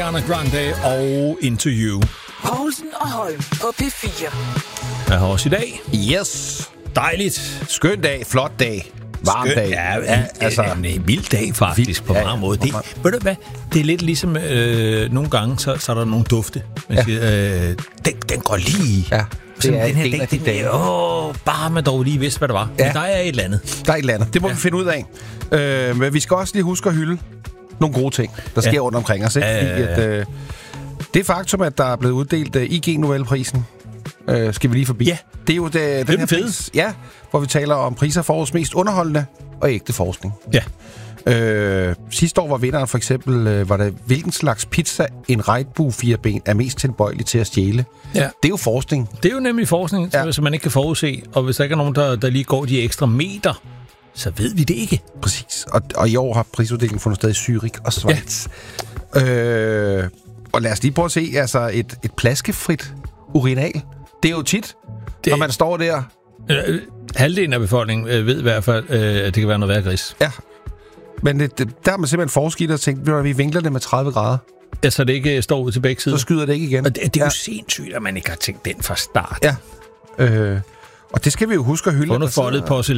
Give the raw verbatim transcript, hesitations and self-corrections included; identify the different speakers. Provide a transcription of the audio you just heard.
Speaker 1: Ariana Grande og Into You.
Speaker 2: Poulsen og Holm på P fire.
Speaker 1: Jeg har også i dag.
Speaker 3: Yes.
Speaker 1: Dejligt.
Speaker 3: Skøn dag, flot dag, varm
Speaker 1: Skøn,
Speaker 3: dag.
Speaker 1: Ja, ja, altså en, en vild dag faktisk vild, på mange ja, ja, måder. Det, ved du hvad? Det er lidt ligesom øh, nogle gange, så, så er der nogle dufte. Man ja. siger, øh, den, den går lige.
Speaker 3: Ja.
Speaker 1: Det er den her dag, den dag. Åh, bare man dog lige vidste, hvad det var. Ja. Men der er et eller andet.
Speaker 3: Der er et eller andet. Det må
Speaker 1: ja.
Speaker 3: vi finde ud af. Øh, men vi skal også lige huske at hylde nogle gode ting, der sker ja. rundt omkring os. Ikke? Fordi at, øh, det faktum, at der er blevet uddelt uh, I G Nobelprisen, øh, skal vi lige forbi.
Speaker 1: Ja.
Speaker 3: Det er jo det, den
Speaker 1: det
Speaker 3: her pris, ja, hvor vi taler om priser for årets mest underholdende og ægte forskning.
Speaker 1: Ja.
Speaker 3: Øh, sidste år var vinderen for eksempel, øh, var det, hvilken slags pizza en regnbue fireben er mest tilbøjelig til at stjæle.
Speaker 1: Ja.
Speaker 3: Det er jo forskning.
Speaker 1: Det er jo nemlig forskning, ja. som man ikke kan forudse. Og hvis der ikke er nogen, der, der lige går de ekstra meter, så ved vi det ikke.
Speaker 3: Præcis. Og, og i år har prisuddelingen fundet sted i Zürich og Schweiz. Ja. Øh, og lad os lige prøve at se, altså et, et plaskefrit urinal. Det er jo tit, det... når man står der.
Speaker 1: Øh, halvdelen af befolkningen øh, ved i hvert fald, øh, at det kan være noget værre gris.
Speaker 3: Ja. Men det, det, der har man simpelthen forsket og tænkt, at vi vinkler det med tredive grader.
Speaker 1: Ja, så det ikke står ud til begge sider.
Speaker 3: Så skyder det ikke igen.
Speaker 1: Og det, det er jo
Speaker 3: ja.
Speaker 1: sindssygt, at man ikke har tænkt den fra start.
Speaker 3: Ja. Øh, og det skal vi jo huske at hylde.
Speaker 1: Fundet foldet på